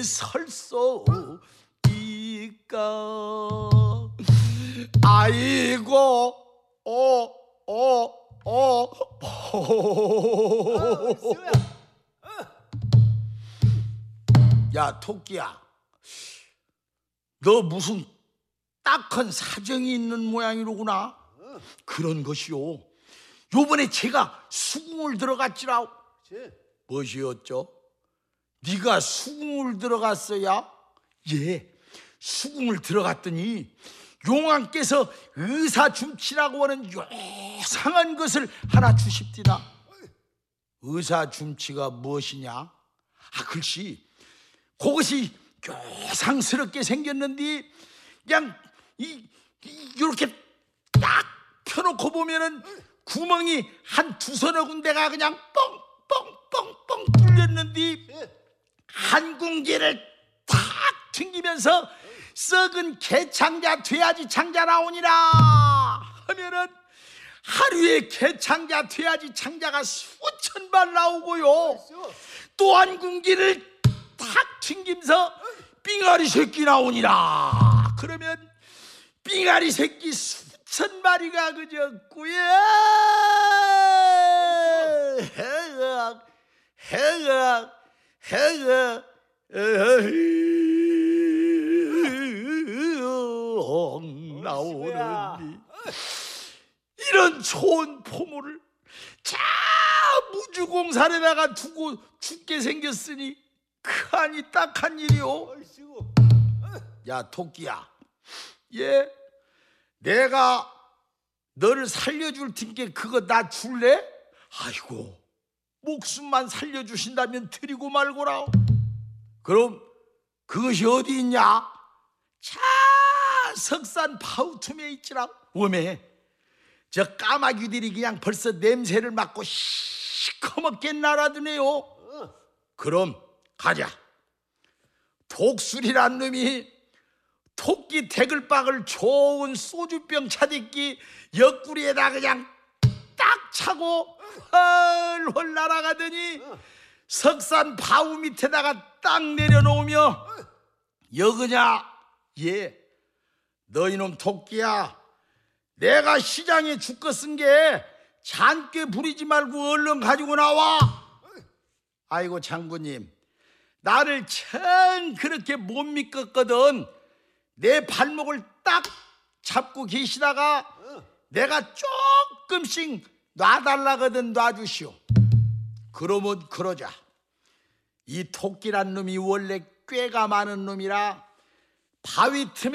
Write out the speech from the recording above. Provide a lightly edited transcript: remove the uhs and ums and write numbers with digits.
설 수 있까. 아이고 야 토끼야, 너 무슨 딱한 사정이 있는 모양이로구나. 그런 것이요, 요번에 제가 수궁을 들어갔지라. 무엇이었죠? 네가 수궁을 들어갔어야? 예, 수궁을 들어갔더니 용왕께서 의사줌치라고 하는 요상한 것을 하나 주십디다. 의사줌치가 무엇이냐? 글씨 그것이 요상스럽게 생겼는데 그냥 이렇게 딱 펴놓고 보면은 구멍이 한 두서너 군데가 그냥 뻥뻥뻥뻥 뚫렸는데 한 군기를 탁 튕기면서 썩은 개창자 돼야지 창자 나오니라 하면은 하루에 개창자 돼야지 창자가 수천 발 나오고요, 또 한 군기를 탁 튕기면서 삥아리 새끼 나오니라. 그러면 삥아리 새끼 수천 마리가 그저 꾸역 해가 나오는데, 이런 좋은 포물을 자 무주공산에다가 두고 죽게 생겼으니 그하니 딱한 일이오. 야 토끼야, 예, 내가 너를 살려줄 테니까 그거 나 줄래? 아이고, 목숨만 살려주신다면 드리고 말고라. 그럼 그것이 어디 있냐? 자 석산 파우툼에 있지라. 오메, 저 까마귀들이 그냥 벌써 냄새를 맡고 시커멓게 날아드네요. 그럼 가자. 독수리란 놈이 토끼 대글박을 좋은 소주병 차듣기 옆구리에다 그냥 딱 차고 헐헐 날아가더니 석산 바우 밑에다가 딱 내려놓으며, 여그냐? 예, 너희놈 토끼야, 내가 시장에 죽거 쓴 게 잔꾀 부리지 말고 얼른 가지고 나와. 아이고 장군님, 나를 참 그렇게 못 믿겠거든. 내 발목을 딱 잡고 계시다가 내가 조금씩 놔달라거든 놔주시오. 그러면 그러자. 이 토끼란 놈이 원래 꾀가 많은 놈이라 바위 틈에